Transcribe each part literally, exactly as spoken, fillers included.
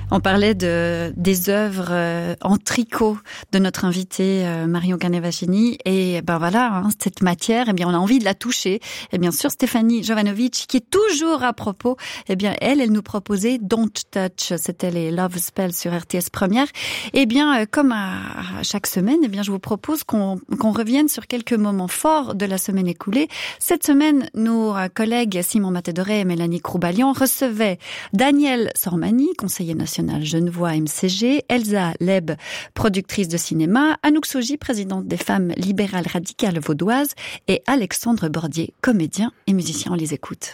On parlait de des œuvres euh, en tricot de notre invitée euh, Marion Canevacini et ben voilà, hein, cette matière, eh bien on a envie de la toucher. Et bien sûr Stéphanie Jovanovic, qui est toujours à propos, eh bien elle, elle nous proposait Don't Touch, c'était les Love Spells sur R T S Première. Et bien euh, comme à, à chaque semaine, eh bien je vous propose qu'on qu'on revienne sur quelques moments forts de la semaine écoulée. Cette semaine, nos collègues Simon Matedoré et Mélanie Croubalian recevaient Danielle Sormani, conseiller national Genevois M C G, Elsa Leb, productrice de cinéma, Anouk Soji, présidente des femmes libérales radicales vaudoises, et Alexandre Bordier, comédien et musicien. On les écoute.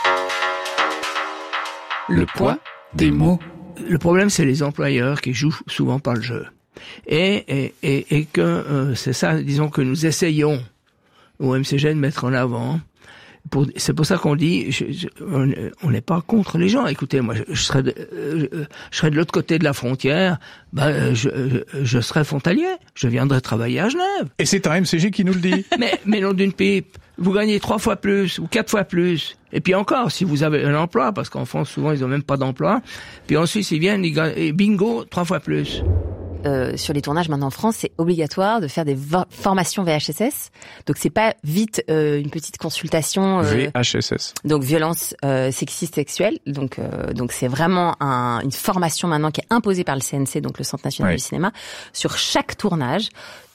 Le poids des mots. Le problème, c'est les employeurs qui jouent souvent par le jeu. Et, et, et, et que euh, c'est ça, disons, que nous essayons au M C G de mettre en avant. Pour, c'est pour ça qu'on dit, je, je, on n'est pas contre les gens. Écoutez, moi, je, je serais, de, euh, je serais de l'autre côté de la frontière. Ben, je, je, je serais frontalier. Je viendrais travailler à Genève. Et c'est un M C G qui nous le dit. mais, mais non d'une pipe. Vous gagnez trois fois plus ou quatre fois plus. Et puis encore, si vous avez un emploi, parce qu'en France, souvent, ils ont même pas d'emploi. Puis en Suisse, ils viennent, ils gagnent, et bingo, trois fois plus. Euh, sur les tournages maintenant en France, c'est obligatoire de faire des vo- formations V H S S. Donc c'est pas vite euh, une petite consultation. Euh, V H S S. Donc violence euh, sexiste sexuelle. Donc euh, donc c'est vraiment un, une formation maintenant qui est imposée par le C N C, donc le Centre national oui. du cinéma, sur chaque tournage.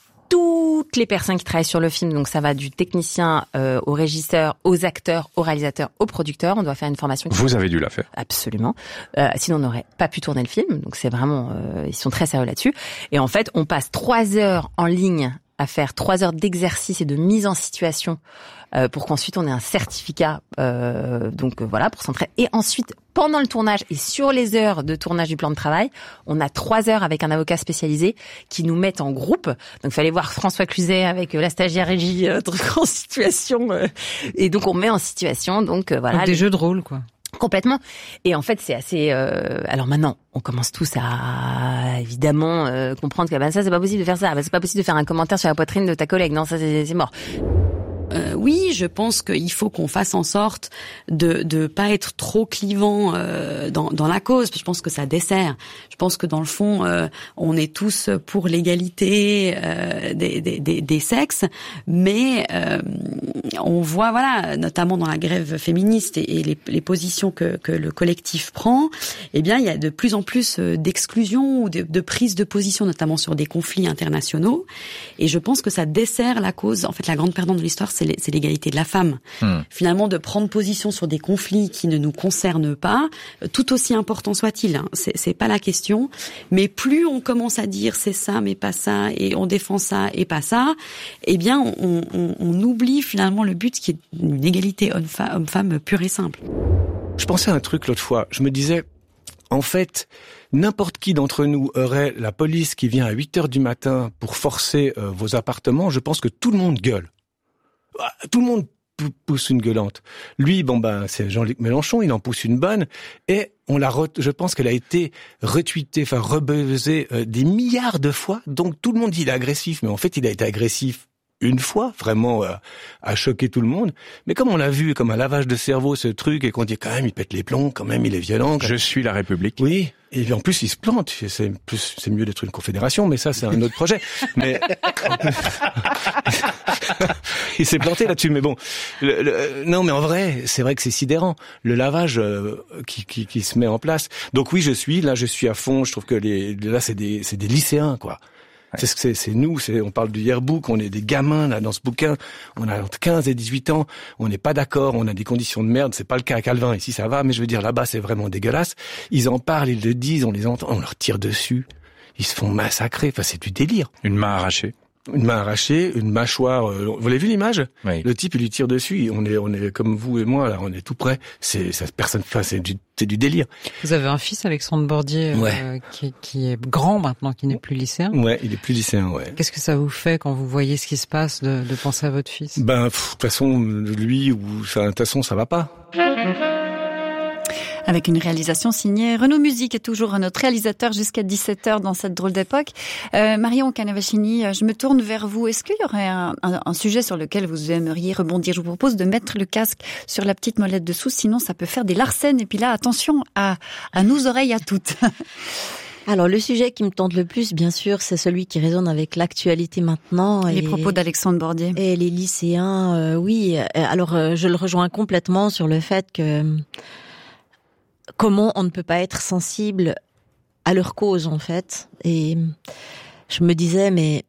Toutes les personnes qui travaillent sur le film, donc ça va du technicien euh, au régisseur, aux acteurs, aux réalisateurs, aux producteurs. On doit faire une formation. Vous avez dû la faire. Absolument. Euh, sinon, on n'aurait pas pu tourner le film. Donc c'est vraiment, euh, ils sont très sérieux là-dessus. Et en fait, on passe trois heures en ligne à faire trois heures d'exercice et de mise en situation euh, pour qu'ensuite on ait un certificat. Euh, donc euh, voilà, pour s'entraîner. Et ensuite, pendant le tournage et sur les heures de tournage du plan de travail, on a trois heures avec un avocat spécialisé qui nous met en groupe. Donc il fallait voir François Cluzet avec euh, la stagiaire régie, euh, truc en situation. Euh, et donc on met en situation. Donc euh, voilà. Donc des les... jeux de rôle, quoi. Complètement. Et en fait, c'est assez... Euh... Alors maintenant, on commence tous à, évidemment, euh, comprendre que bah, ça, c'est pas possible de faire ça. Bah, c'est pas possible de faire un commentaire sur la poitrine de ta collègue. Non, ça, c'est, c'est mort. Euh, oui, je pense qu'il faut qu'on fasse en sorte de de pas être trop clivant euh, dans dans la cause. Je pense que ça dessert. Je pense que dans le fond, euh, on est tous pour l'égalité euh, des, des des des sexes, mais euh, on voit, voilà, notamment dans la grève féministe et, et les les positions que que le collectif prend, eh bien, il y a de plus en plus d'exclusion ou de, de prise de position, notamment sur des conflits internationaux. Et je pense que ça dessert la cause. En fait, la grande perdante de l'histoire, c'est c'est l'égalité de la femme. Mmh. Finalement, de prendre position sur des conflits qui ne nous concernent pas, tout aussi important soit-il, hein, c'est, c'est pas la question, mais plus on commence à dire c'est ça mais pas ça, et on défend ça et pas ça, eh bien on, on, on oublie finalement le but qui est une égalité homme-femme pure et simple. Je pensais à un truc l'autre fois, je me disais, en fait, n'importe qui d'entre nous aurait la police qui vient à huit heures du matin pour forcer euh, vos appartements, je pense que tout le monde gueule. Tout le monde pousse une gueulante. Lui, bon ben, c'est Jean-Luc Mélenchon, il en pousse une bonne, et on l'a, re- je pense qu'elle a été retweetée, enfin rebuzzée euh, des milliards de fois. Donc tout le monde dit il est agressif, mais en fait il a été agressif une fois, vraiment euh, à choquer tout le monde. Mais comme on l'a vu, comme un lavage de cerveau, ce truc, et qu'on dit quand même il pète les plombs, quand même il est violent. Je suis la République. Oui. Et en plus, il se plante. C'est plus, c'est mieux d'être une confédération, mais ça, c'est un autre projet. Mais il s'est planté là-dessus. Mais bon, le, le, non, mais en vrai, c'est vrai que c'est sidérant le lavage euh, qui, qui, qui se met en place. Donc oui, je suis là, je suis à fond. Je trouve que les, là, c'est des, c'est des lycéens, quoi. C'est ce que c'est, c'est nous, c'est, on parle du yearbook, on est des gamins, là, dans ce bouquin. On a entre quinze et dix-huit ans, on n'est pas d'accord, on a des conditions de merde, c'est pas le cas à Calvin, ici ça va, mais je veux dire, là-bas, c'est vraiment dégueulasse. Ils en parlent, ils le disent, on les entend, on leur tire dessus. Ils se font massacrer, enfin, c'est du délire. Une main arrachée. Une main arrachée, une mâchoire. Euh, vous l'avez vu l'image ? Oui. Le type, il lui tire dessus. On est, on est comme vous et moi, là, on est tout près. C'est, ça, personne, enfin, c'est du, c'est du délire. Vous avez un fils, Alexandre Bordier, ouais. euh, qui, qui est grand maintenant, qui n'est plus lycéen. Ouais, il est plus lycéen, ouais. Qu'est-ce que ça vous fait quand vous voyez ce qui se passe de, de penser à votre fils ? Ben, de toute façon, lui ou, de toute façon, ça va pas. Avec une réalisation signée Renaud Musique, est toujours notre réalisateur jusqu'à dix-sept heures dans cette drôle d'époque. Euh, Marion Canavacini, je me tourne vers vous. Est-ce qu'il y aurait un, un, un sujet sur lequel vous aimeriez rebondir? Je vous propose de mettre le casque sur la petite molette dessous, sinon ça peut faire des larcènes. Et puis là, attention à, à nos oreilles à toutes. Alors, le sujet qui me tente le plus, bien sûr, c'est celui qui résonne avec l'actualité maintenant. Les et, propos d'Alexandre Bordier. Et les lycéens, euh, oui. Alors, euh, je le rejoins complètement sur le fait que comment on ne peut pas être sensible à leur cause, en fait. Et je me disais, mais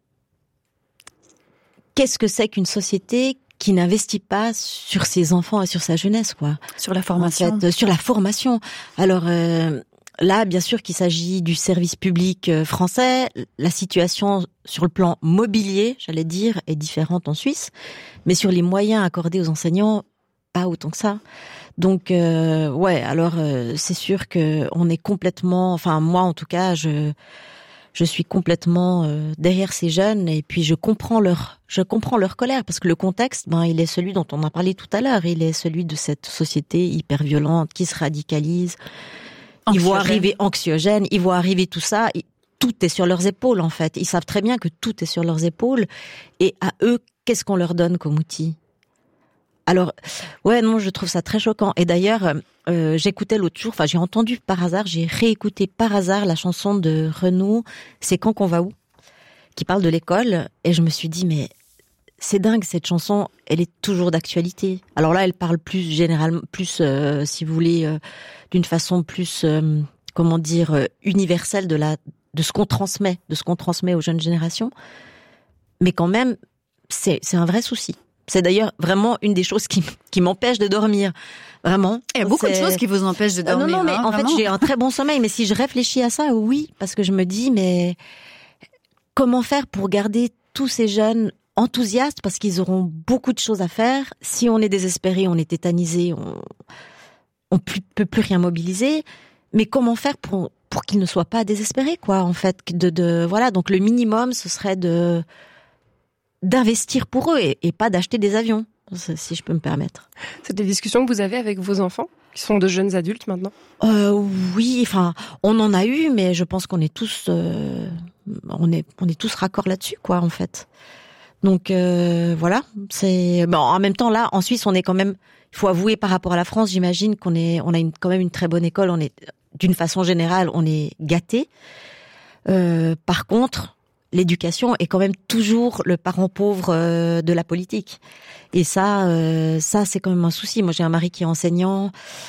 qu'est-ce que c'est qu'une société qui n'investit pas sur ses enfants et sur sa jeunesse, quoi? Sur la formation. En fait, sur la formation. Alors... Euh, Là, bien sûr qu'il s'agit du service public français. La situation sur le plan mobilier, j'allais dire, est différente en Suisse. Mais sur les moyens accordés aux enseignants, pas autant que ça. Donc, euh, ouais, alors euh, c'est sûr que on est complètement... Enfin, moi, en tout cas, je je suis complètement euh, derrière ces jeunes. Et puis, je comprends leur je comprends leur colère. Parce que le contexte, ben, il est celui dont on a parlé tout à l'heure. Il est celui de cette société hyper violente qui se radicalise. Ils voient arriver anxiogène, ils voient arriver tout ça, tout est sur leurs épaules en fait. Ils savent très bien que tout est sur leurs épaules. Et à eux, qu'est-ce qu'on leur donne comme outil? Alors, ouais, non, je trouve ça très choquant. Et d'ailleurs, euh, j'écoutais l'autre jour, enfin j'ai entendu par hasard, j'ai réécouté par hasard la chanson de Renaud, C'est quand qu'on va où, qui parle de l'école. Et je me suis dit, mais c'est dingue, cette chanson, elle est toujours d'actualité. Alors là, elle parle plus généralement, plus, euh, si vous voulez, euh, d'une façon plus, euh, comment dire, euh, universelle de la, de ce qu'on transmet, de ce qu'on transmet aux jeunes générations. Mais quand même, c'est, c'est un vrai souci. C'est d'ailleurs vraiment une des choses qui, qui m'empêche de dormir. Vraiment. Il y a beaucoup c'est... de choses qui vous empêchent de dormir. Euh, non, non, mais hein, en vraiment. fait, j'ai un très bon sommeil. Mais si je réfléchis à ça, oui, parce que je me dis, mais comment faire pour garder tous ces jeunes enthousiastes, parce qu'ils auront beaucoup de choses à faire. Si on est désespéré, on est tétanisé, on on plus, peut plus rien mobiliser. Mais comment faire pour pour qu'ils ne soient pas désespérés, quoi, en fait, de de voilà. Donc le minimum, ce serait de d'investir pour eux et, et pas d'acheter des avions, si je peux me permettre. C'est des discussions que vous avez avec vos enfants, qui sont de jeunes adultes maintenant? Euh, oui, enfin, on en a eu, mais je pense qu'on est tous, euh, on est, on est tous raccord là-dessus, quoi, en fait. Donc euh, voilà, c'est bon. En même temps, là, en Suisse, on est quand même. Il faut avouer, par rapport à la France, j'imagine qu'on est, on a une, quand même une très bonne école. On est, d'une façon générale, on est gâtés. Euh, par contre, l'éducation est quand même toujours le parent pauvre euh, de la politique. Et ça, euh, ça, c'est quand même un souci. Moi, j'ai un mari qui est enseignant.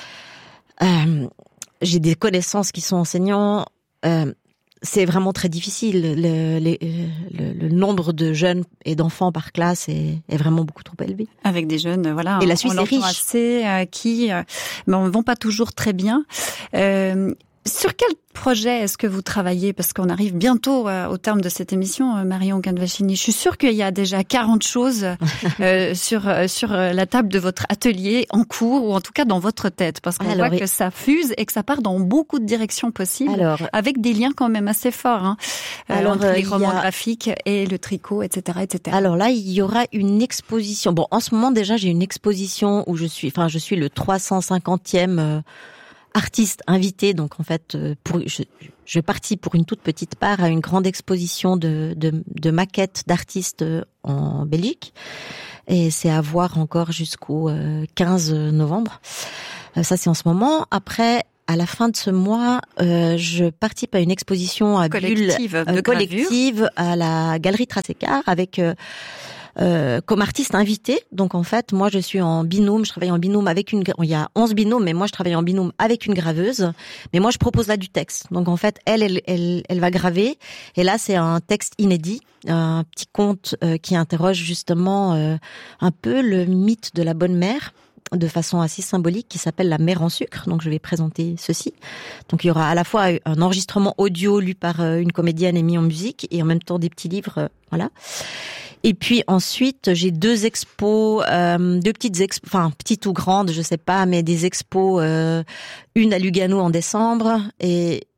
Euh, j'ai des connaissances qui sont enseignants. Euh, c'est vraiment très difficile. Le, le, le, le nombre de jeunes et d'enfants par classe est, est vraiment beaucoup trop élevé. Avec des jeunes, voilà. Et la Suisse est riche. Assez, euh, qui euh, ne vont pas toujours très bien. Euh, sur quel projet est-ce que vous travaillez? Parce qu'on arrive bientôt euh, au terme de cette émission, euh, Marion Canavacini. Je suis sûre qu'il y a déjà quarante choses euh, sur euh, sur la table de votre atelier en cours, ou en tout cas dans votre tête, parce qu'on Alors, voit oui. que ça fuse et que ça part dans beaucoup de directions possibles, Alors, avec des liens quand même assez forts, hein, euh, Alors, entre euh, les il y romans a- graphiques et le tricot, et cetera, et cetera. Alors là, il y aura une exposition. Bon, en ce moment déjà, j'ai une exposition où je suis, enfin, je suis le trois cent cinquantième euh, artiste invité. Donc en fait, euh, pour, je, je partis pour une toute petite part à une grande exposition de, de, de maquettes d'artistes euh, en Belgique. Et c'est à voir encore jusqu'au euh, quinze novembre. Euh, ça, c'est en ce moment. Après, à la fin de ce mois, euh, je participe à une exposition à Bulle, Collective de euh, gravure. collective à la Galerie Tracécar avec euh, euh, comme artiste invité. Donc en fait, moi je suis en binôme, je travaille en binôme avec une, il y a onze binômes, mais moi je travaille en binôme avec une graveuse. Mais moi je propose là du texte. Donc en fait, elle, elle, elle, elle va graver. Et là c'est un texte inédit, un petit conte euh, qui interroge justement euh, un peu le mythe de la bonne mère, de façon assez symbolique, qui s'appelle La mère en sucre. Donc je vais présenter ceci. Donc il y aura à la fois un enregistrement audio lu par une comédienne et mis en musique, et en même temps des petits livres, euh, voilà. Et puis ensuite, j'ai deux expos, euh, deux petites expos, enfin petites ou grandes, je sais pas, mais des expos, euh, une à Lugano en décembre et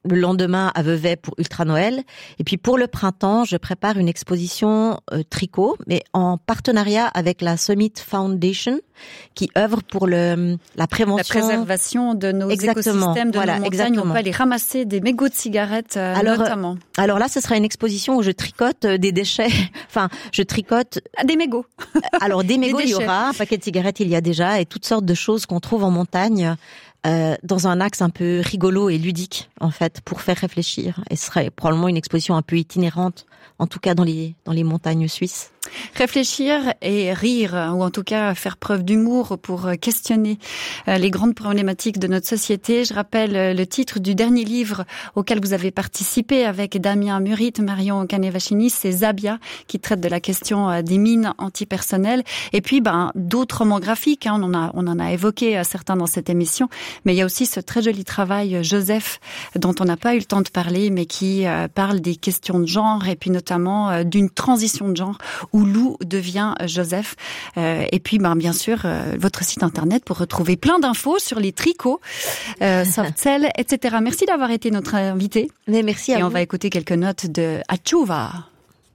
le lendemain à Vevey pour Ultra Noël. Et puis pour le printemps, je prépare une exposition euh, tricot, mais en partenariat avec la Summit Foundation, qui œuvre pour le la prévention, la préservation de nos exactement, écosystèmes, de voilà, nos montagnes. exactement. On peut aller ramasser des mégots de cigarettes, euh, alors, notamment. Alors là, ce sera une exposition où je tricote des déchets. Enfin, je tricote des mégots. Alors des mégots, des il y aura un paquet de cigarettes, il y a déjà, et toutes sortes de choses qu'on trouve en montagne. Euh, dans un axe un peu rigolo et ludique, en fait, pour faire réfléchir. Et ce serait probablement une exposition un peu itinérante, en tout cas dans les, dans les montagnes suisses. Réfléchir et rire, ou en tout cas faire preuve d'humour pour questionner les grandes problématiques de notre société. Je rappelle le titre du dernier livre auquel vous avez participé avec Damien Murit, Marion Canevachini, c'est Zabia, qui traite de la question des mines antipersonnelles. Et puis, ben, d'autres romans graphiques, hein, on en a, on en a évoqué certains dans cette émission, mais il y a aussi ce très joli travail Joseph, dont on n'a pas eu le temps de parler, mais qui euh, parle des questions de genre, et puis notamment euh, d'une transition de genre, où Lou devient Joseph. Euh, et puis, ben, bien sûr, euh, votre site internet pour retrouver plein d'infos sur les tricots, euh, Softcell, et cetera. Merci d'avoir été notre invité. Mais merci à et vous. On va écouter quelques notes de Achuva.